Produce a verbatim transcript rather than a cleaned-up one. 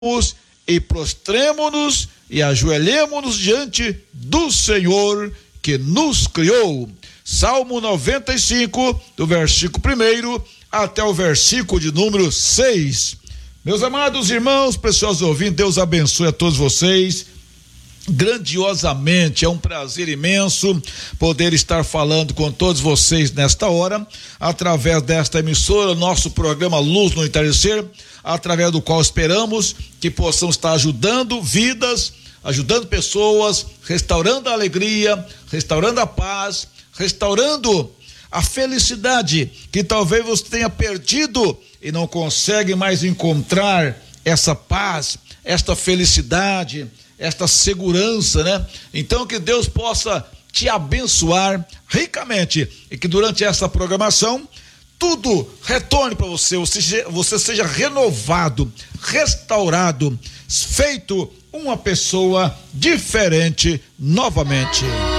e prostremo-nos e ajoelhemo-nos diante do Senhor que nos criou. Salmo noventa e cinco, do versículo primeiro até o versículo de número seis. Meus amados irmãos, preciosos ouvintes, Deus abençoe a todos vocês grandiosamente. É um prazer imenso poder estar falando com todos vocês nesta hora, através desta emissora, nosso programa Luz no Entardecer, através do qual esperamos que possamos estar ajudando vidas, ajudando pessoas, restaurando a alegria, restaurando a paz, restaurando a felicidade que talvez você tenha perdido e não consegue mais encontrar essa paz, esta felicidade, esta segurança, né? Então que Deus possa te abençoar ricamente e que durante essa programação tudo retorne para você, você, você seja renovado, restaurado, feito uma pessoa diferente novamente.